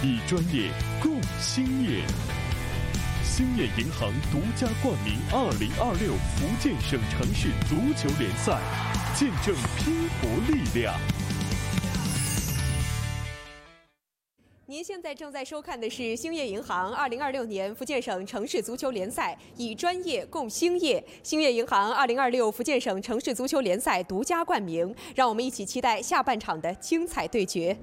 以专业共兴业。兴业银行独家冠名2026福建省城市足球联赛，见证拼搏力量。 您现在正在收看的是兴业银行2026年福建省城市足球联赛以专业共兴业，兴业银行2026福建省城市足球联赛独家冠名，让我们一起期待下半场的精彩对决。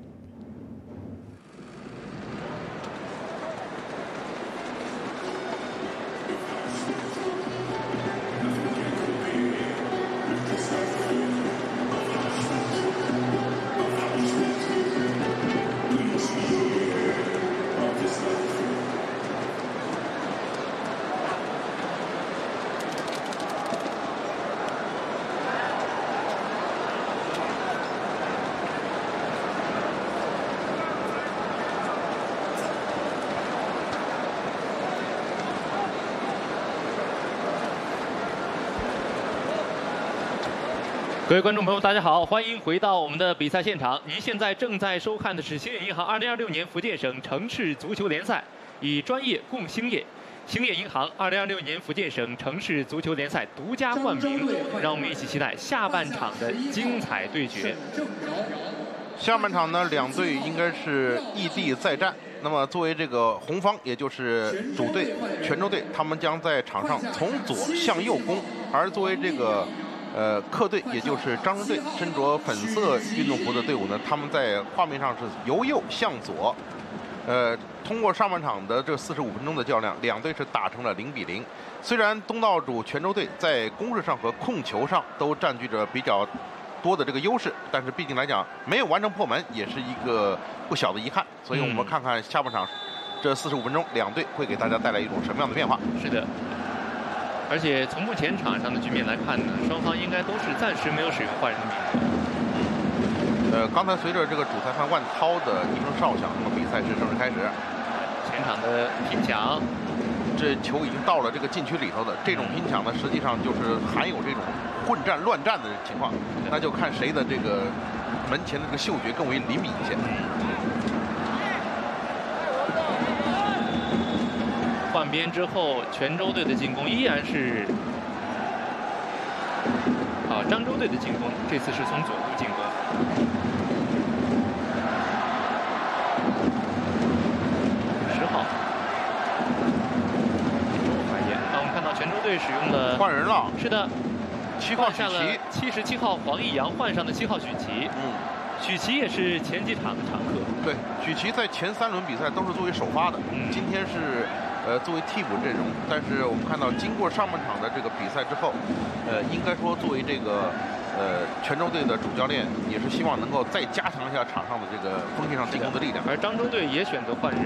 各位观众朋友，大家好，欢迎回到我们的比赛现场。您现在正在收看的是兴业银行2026年福建省城市足球联赛以专业共兴业。兴业银行2026年福建省城市足球联赛独家冠名，让我们一起期待下半场的精彩对决。 下半场呢，两队应该是异地再战。那么作为这个红方，也就是主队泉州队，他们将在场上从左向右攻；而作为这个客队，也就是漳州队，身着粉色运动服的队伍呢，他们在画面上是由右向左。通过上半场的这45分钟的较量，两队是打成了0-0。虽然东道主泉州队在攻势上和控球上都占据着比较多的这个优势，但是毕竟来讲没有完成破门，也是一个不小的遗憾。所以我们看看下半场这45分钟，两队会给大家带来一种什么样的变化？ 是的。而且从目前场上的局面来看呢，双方应该都是暂时没有使用换人的名额。 刚才随着这个主裁判万涛的一声哨响，那么比赛是正式开始。 前场的拼抢， 这球已经到了这个禁区里头的这种拼抢呢，实际上就是含有这种混战、乱战的情况，那就看谁的这个门前的这个嗅觉更为灵敏一些。 换边之后，泉州队的进攻依然是漳州队的进攻，这次是从左路进攻。10号，周怀燕。我们看到泉州队使用了换人了， 是的 ，7号许奇，77号黄义阳换上的7号许琪。许琪也是前几场的常客。 对，许琪在前3轮比赛都是作为首发的，今天是作为替补阵容。但是我们看到，经过上半场的这个比赛之后，应该说作为这个泉州队的主教练，也是希望能够再加强一下场上的这个锋线上进攻的力量。 而漳州队也选择换人，